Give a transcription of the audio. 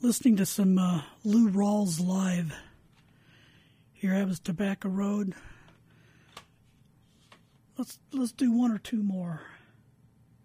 listening to some Lou Rawls live. Here happens Tobacco Road. Let's do one or two more.